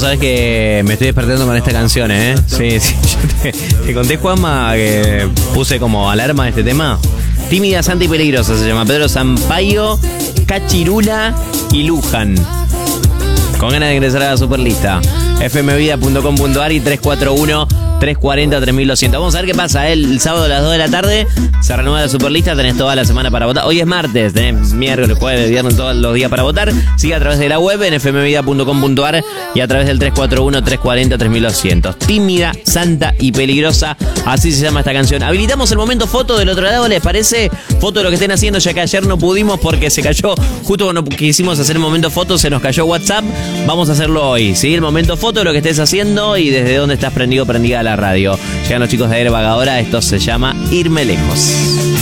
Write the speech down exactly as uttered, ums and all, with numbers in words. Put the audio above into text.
sabés que me estoy despertando con esta canción, ¿eh? Sí, sí. Yo te, te conté, Juanma, que puse como alarma este tema. Tímida, Santa y Peligrosa se llama. Pedro Sampaio, Cachirula y Luján. Con ganas de ingresar a la superlista. f m vida punto com punto a r y tres cuatro uno, tres cuatro cero, tres mil doscientos. Vamos a ver qué pasa, ¿eh? El sábado a las dos de la tarde se renueva la superlista. Tenés toda la semana para votar. Hoy es martes, tenés miércoles, jueves, viernes, todos los días para votar. Sigue a través de la web en f m vida punto com punto a r y a través del tres cuatro uno, tres cuatro cero, tres mil doscientos. Tímida, Santa y Peligrosa, así se llama esta canción. Habilitamos el momento foto del otro lado, ¿les parece? Foto de lo que estén haciendo, ya que ayer no pudimos porque se cayó, justo cuando quisimos hacer el momento foto se nos cayó WhatsApp. Vamos a hacerlo hoy, ¿sí? El momento foto de lo que estés haciendo y desde dónde estás prendido, prendida a la radio. Llegan los chicos de Airbag ahora, esto se llama Irme Lejos.